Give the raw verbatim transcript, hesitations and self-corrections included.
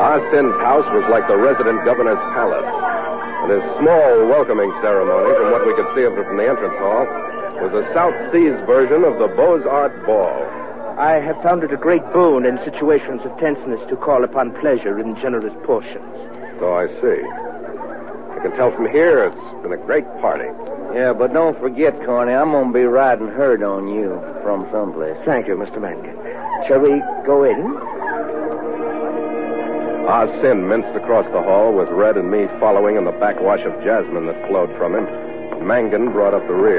Ah Sin's house was like the resident governor's palace. And his small welcoming ceremony, from what we could see of it from the entrance hall, was a South Seas version of the Beaux-Arts Ball. I have found it a great boon in situations of tenseness to call upon pleasure in generous portions. So I see. I can tell from here it's been a great party. Yeah, but don't forget, Corny, I'm going to be riding herd on you from someplace. Thank you, Mister Mangan. Shall we go in? Ah Sin minced across the hall with Red and me following in the backwash of jasmine that flowed from him. Mangan brought up the rear.